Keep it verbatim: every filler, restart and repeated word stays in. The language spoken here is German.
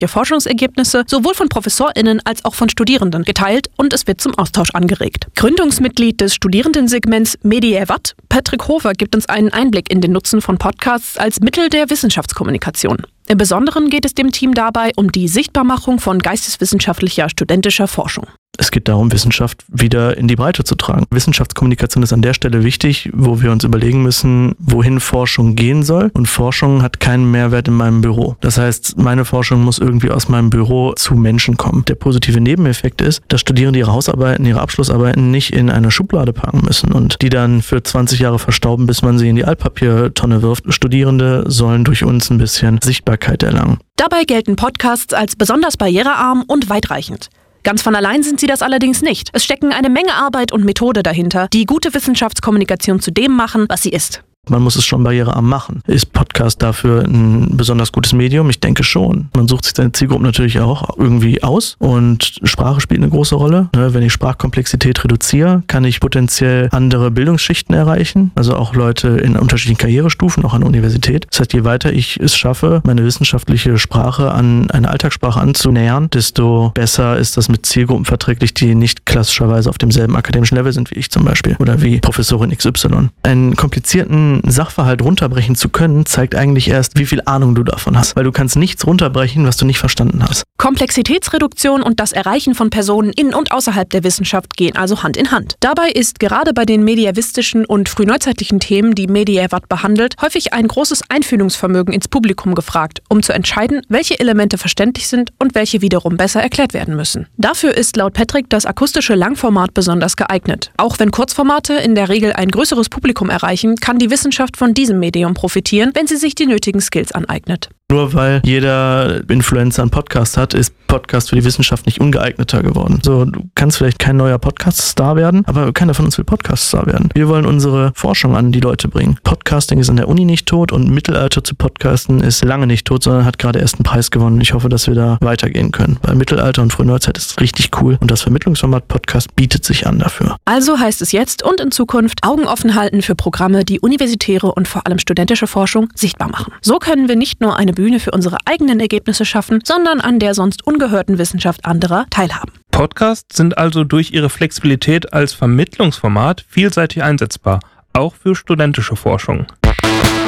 Forschungsergebnisse sowohl von ProfessorInnen als auch von Studierenden geteilt und es wird zum Austausch angeregt. Gründungsmitglied des Studierendensegments MediaWatt, Patrick Hofer, gibt uns einen Einblick in den Nutzen von Podcasts als Mittel der Wissenschaftskommunikation. Im Besonderen geht es dem Team dabei um die Sichtbarmachung von geisteswissenschaftlicher studentischer Forschung. Es geht darum, Wissenschaft wieder in die Breite zu tragen. Wissenschaftskommunikation ist an der Stelle wichtig, wo wir uns überlegen müssen, wohin Forschung gehen soll. Und Forschung hat keinen Mehrwert in meinem Büro. Das heißt, meine Forschung muss irgendwie aus meinem Büro zu Menschen kommen. Der positive Nebeneffekt ist, dass Studierende ihre Hausarbeiten, ihre Abschlussarbeiten nicht in eine Schublade packen müssen und die dann für zwanzig Jahre verstauben, bis man sie in die Altpapiertonne wirft. Studierende sollen durch uns ein bisschen Sichtbarkeit erlangen. Dabei gelten Podcasts als besonders barrierearm und weitreichend. Ganz von allein sind sie das allerdings nicht. Es stecken eine Menge Arbeit und Methode dahinter, die gute Wissenschaftskommunikation zu dem machen, was sie ist. Man muss es schon barrierearm machen. Ist Podcast dafür ein besonders gutes Medium? Ich denke schon. Man sucht sich seine Zielgruppe natürlich auch irgendwie aus und Sprache spielt eine große Rolle. Wenn ich Sprachkomplexität reduziere, kann ich potenziell andere Bildungsschichten erreichen, also auch Leute in unterschiedlichen Karrierestufen, auch an der Universität. Das heißt, je weiter ich es schaffe, meine wissenschaftliche Sprache an eine Alltagssprache anzunähern, desto besser ist das mit Zielgruppen verträglich, die nicht klassischerweise auf demselben akademischen Level sind wie ich zum Beispiel oder wie Professorin X Y. Einen komplizierten Sachverhalt runterbrechen zu können, zeigt eigentlich erst, wie viel Ahnung du davon hast. Weil du kannst nichts runterbrechen, was du nicht verstanden hast. Komplexitätsreduktion und das Erreichen von Personen in und außerhalb der Wissenschaft gehen also Hand in Hand. Dabei ist gerade bei den mediavistischen und frühneuzeitlichen Themen, die MediaWatt behandelt, häufig ein großes Einfühlungsvermögen ins Publikum gefragt, um zu entscheiden, welche Elemente verständlich sind und welche wiederum besser erklärt werden müssen. Dafür ist laut Patrick das akustische Langformat besonders geeignet. Auch wenn Kurzformate in der Regel ein größeres Publikum erreichen, kann die Wissenschaft von diesem Medium profitieren, wenn sie sich die nötigen Skills aneignet. Nur weil jeder Influencer einen Podcast hat, ist Podcast für die Wissenschaft nicht ungeeigneter geworden. So, du kannst vielleicht kein neuer Podcast-Star werden, aber keiner von uns will Podcast-Star werden. Wir wollen unsere Forschung an die Leute bringen. Podcasting ist an der Uni nicht tot und Mittelalter zu podcasten ist lange nicht tot, sondern hat gerade erst einen Preis gewonnen. Ich hoffe, dass wir da weitergehen können, weil Mittelalter und Frühneuzeit ist richtig cool und das Vermittlungsformat Podcast bietet sich an dafür. Also heißt es jetzt und in Zukunft Augen offen halten für Programme, die universitäre und vor allem studentische Forschung sichtbar machen. So können wir nicht nur eine Bühne für unsere eigenen Ergebnisse schaffen, sondern an der sonst ungehörten Wissenschaft anderer teilhaben. Podcasts sind also durch ihre Flexibilität als Vermittlungsformat vielseitig einsetzbar, auch für studentische Forschung.